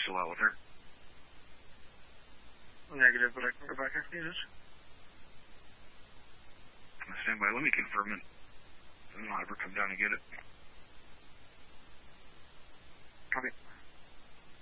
still out with her? Negative, but I can go back if needed. Stand by. Let me confirm it. Then I'll have her come down and get it. Copy.